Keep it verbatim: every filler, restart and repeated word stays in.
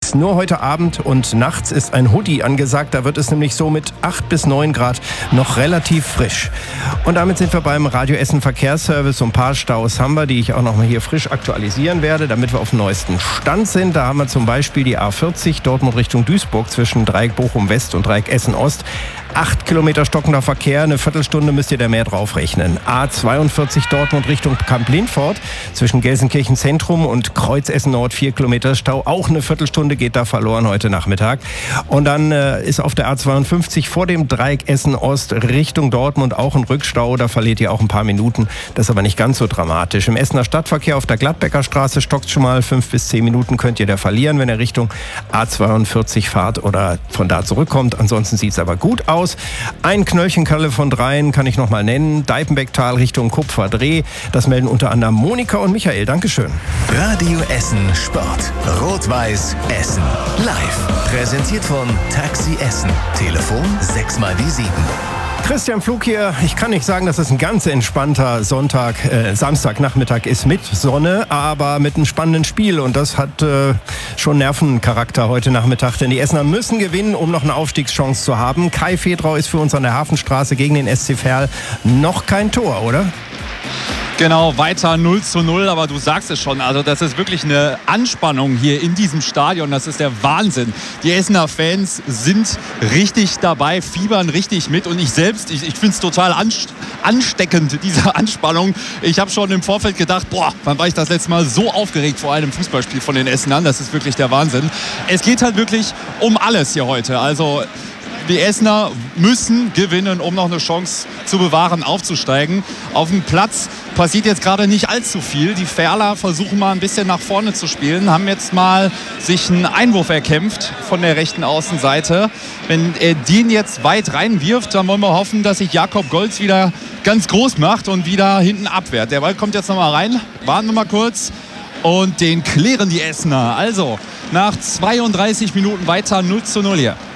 nichts. Nur heute Abend und nachts ist ein Hoodie angesagt. Da wird es nämlich so mit acht bis neun Grad noch relativ frisch. Und damit sind wir beim Radio Essen Verkehrsservice. Ein paar Staus haben wir, die ich auch noch mal hier frisch aktualisieren werde, damit wir auf dem neuesten Stand sind. Da haben wir zum Beispiel die A vierzig Dortmund Richtung Duisburg zwischen Dreieck Bochum West und Dreieck Essen Ost. Acht Kilometer stockender Verkehr, eine Viertelstunde müsst ihr da mehr draufrechnen. A zweiundvierzig Dortmund Richtung Kamp-Lindfort zwischen Gelsenkirchen Zentrum und Kreuz Essen Nord, vier Kilometer Stau. Auch eine Viertelstunde geht da verloren heute Nachmittag. Und dann äh, ist auf der A zweiundfünfzig vor dem Dreieck Essen Ost Richtung Dortmund auch ein Rückstau. Da verliert ihr auch ein paar Minuten. Das ist aber nicht ganz so dramatisch. Im Essener Stadtverkehr auf der Gladbecker Straße stockt schon mal fünf bis zehn Minuten könnt ihr da verlieren, wenn ihr Richtung A zweiundvierzig fahrt oder von da zurückkommt. Ansonsten sieht es aber gut aus. Ein Knöllchenkalle von dreien kann ich noch mal nennen. Deipenbecktal Richtung Kupferdreh. Das melden unter anderem Monika und Michael. Dankeschön. Radio Essen Sport. Rot-Weiß Essen. Live. Präsentiert von Taxi Essen. Telefon sechs mal die sieben. Christian Pflug hier. Ich kann nicht sagen, dass es ein ganz entspannter Sonntag, äh, Samstagnachmittag ist mit Sonne, aber mit einem spannenden Spiel. Und das hat äh, schon Nervencharakter heute Nachmittag. Denn die Essener müssen gewinnen, um noch eine Aufstiegschance zu haben. Kai Fedrau ist für uns an der Hafenstraße gegen den S C Verl. Noch kein Tor, oder? Genau, weiter null zu null, aber du sagst es schon, also das ist wirklich eine Anspannung hier in diesem Stadion, das ist der Wahnsinn. Die Essener Fans sind richtig dabei, fiebern richtig mit und ich selbst, ich, ich finde es total ansteckend, diese Anspannung. Ich habe schon im Vorfeld gedacht, boah, wann war ich das letzte Mal so aufgeregt vor einem Fußballspiel von den Essenern, das ist wirklich der Wahnsinn. Es geht halt wirklich um alles hier heute, also die Essener müssen gewinnen, um noch eine Chance zu bewahren, aufzusteigen. Auf dem Platz passiert jetzt gerade nicht allzu viel. Die Verler versuchen mal ein bisschen nach vorne zu spielen, haben jetzt mal sich einen Einwurf erkämpft von der rechten Außenseite. Wenn er den jetzt weit reinwirft, dann wollen wir hoffen, dass sich Jakob Golz wieder ganz groß macht und wieder hinten abwehrt. Der Ball kommt jetzt noch mal rein. Warten wir mal kurz. Und den klären die Essener. Also nach zweiunddreißig Minuten weiter null zu null hier.